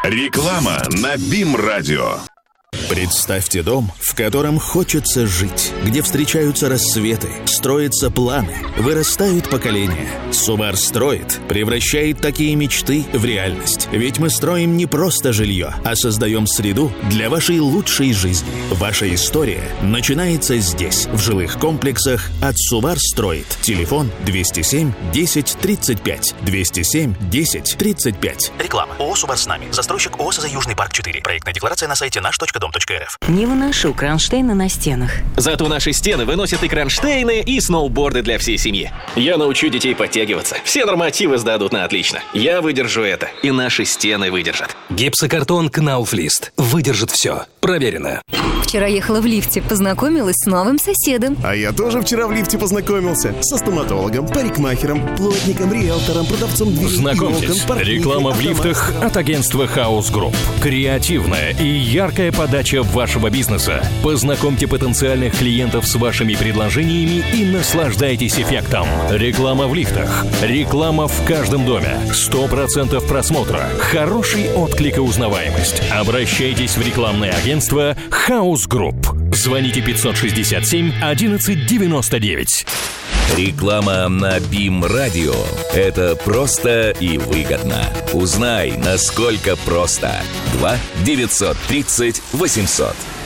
Реклама на БИМ-радио. Представьте дом, в котором хочется жить, где встречаются рассветы, строятся планы, вырастают поколения. Субар строит, превращает такие мечты в реальность. Ведь мы строим не просто жилье, а создаем среду для вашей лучшей жизни. Ваша история начинается здесь, в жилых комплексах от Субар строит. Телефон 207 10 35. 207 10 35. Реклама. ООО «Субар с нами». Застройщик ООО «СЗ Южный парк 4». Проектная декларация на сайте наш.дом.рф. Не выношу кронштейны на стенах. Зато наши стены выносят и кронштейны, и сноуборды для всей семьи. Я научу детей подтягиваться. Все нормативы сдадут на отлично. Я выдержу это, и наши стены выдержат. Гипсокартон Кнауфлист. Выдержит все. Проверено. Вчера ехала в лифте, познакомилась с новым соседом. А я тоже вчера в лифте познакомился. Со стоматологом, парикмахером, плотником, риэлтором, продавцом дверей. Знакомьтесь, реклама в лифтах от агентства House Group. Креативная и яркая подача вашего бизнеса. Познакомьте потенциальных клиентов с вашими предложениями и наслаждайтесь эффектом. Реклама в лифтах. Реклама в каждом доме. 100% просмотра. Хороший отклик и узнаваемость. Обращайтесь в рекламное агентство House Group. Звоните 567 11 99. Реклама на БИМ-радио. Это просто и выгодно. Узнай, насколько просто. 2 930 800.